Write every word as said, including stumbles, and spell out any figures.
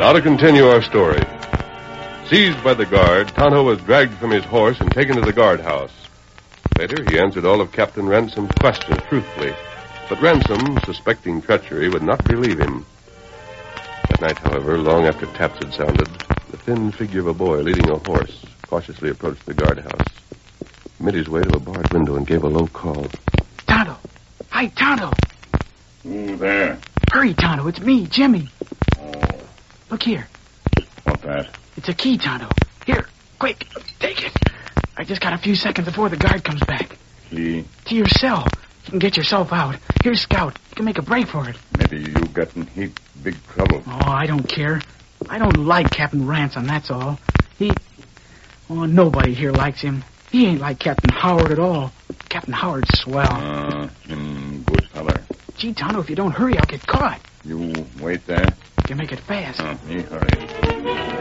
Now to continue our story. Seized by the guard, Tonto was dragged from his horse and taken to the guardhouse. Later, he answered all of Captain Ransom's questions truthfully. But Ransom, suspecting treachery, would not believe him. That night, however, long after taps had sounded, the thin figure of a boy leading a horse cautiously approached the guardhouse. He made his way to a barred window and gave a low call. Tonto! Hi, Tonto! Who there? Hurry, Tonto. It's me, Jimmy. Oh. Look here. What's that? It's a key, Tonto. Here, quick, take it. I just got a few seconds before the guard comes back. Key? To your cell. You can get yourself out. Here's Scout. You can make a break for it. Maybe you got in heap big trouble. Oh, I don't care. I don't like Captain Ransom, that's all. He... Oh, nobody here likes him. He ain't like Captain Howard at all. Captain Howard's swell. Ah, uh, him good feller. Gee, Tonto, if you don't hurry, I'll get caught. You wait there? You can make it fast. Oh, me hurry.